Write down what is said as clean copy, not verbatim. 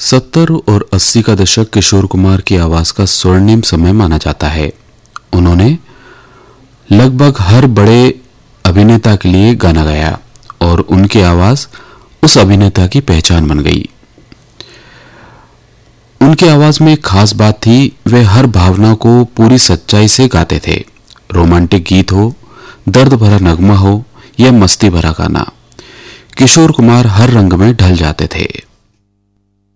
70 और 80 का दशक किशोर कुमार की आवाज का स्वर्णिम समय माना जाता है। उन्होंने लगभग हर बड़े अभिनेता के लिए गाना गाया और उनकी आवाज उस अभिनेता की पहचान बन गई। उनकी आवाज में एक खास बात थी, वे हर भावना को पूरी सच्चाई से गाते थे। रोमांटिक गीत हो, दर्द भरा नगमा हो या मस्ती भरा गाना, किशोर कुमार हर रंग में ढल जाते थे।